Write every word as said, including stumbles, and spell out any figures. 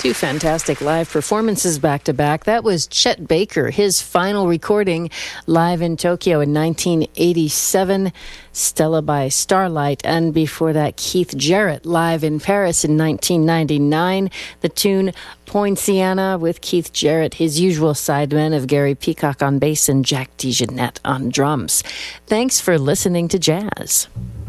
Two fantastic live performances back to back. That was Chet Baker, his final recording live in Tokyo in nineteen eighty-seven, Stella by Starlight. And before that, Keith Jarrett live in Paris in nineteen ninety-nine. The tune Poinciana with Keith Jarrett, his usual sidemen of Gary Peacock on bass and Jack DeJohnette on drums. Thanks for listening to Jazz.